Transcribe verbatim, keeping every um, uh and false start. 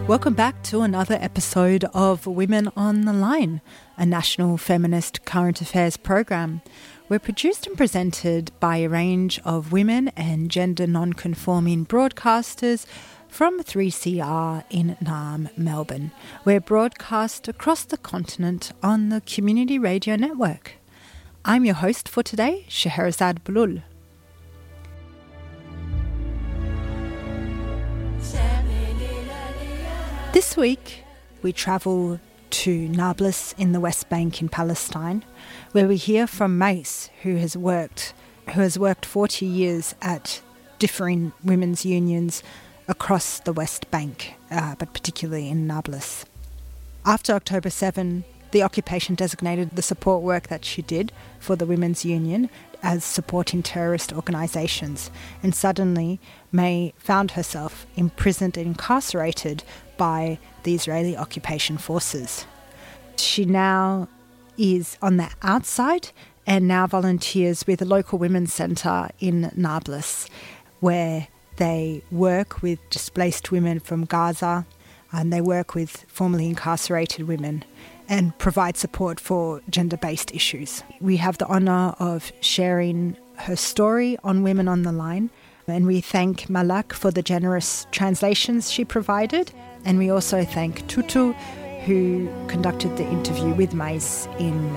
Welcome back to another episode of Women on the Line, a national feminist current affairs program. We're produced and presented by a range of women and gender non-conforming broadcasters from three C R in Naarm, Melbourne. We're broadcast across the continent on the Community Radio Network. I'm your host for today, Scheherazade Blul. This week, we travel to Nablus in the West Bank in Palestine, where we hear from Mace, who has worked who has worked forty years at differing women's unions across the West Bank, uh, but particularly in Nablus. After October seventh, the occupation designated the support work that she did for the Women's Union as supporting terrorist organisations, and suddenly May found herself imprisoned and incarcerated by the Israeli occupation forces. She now is on the outside and now volunteers with a local women's centre in Nablus, where they work with displaced women from Gaza, and they work with formerly incarcerated women and provide support for gender-based issues. We have the honour of sharing her story on Women on the Line, and we thank Malak for the generous translations she provided, and we also thank Tutu, who conducted the interview with Mais in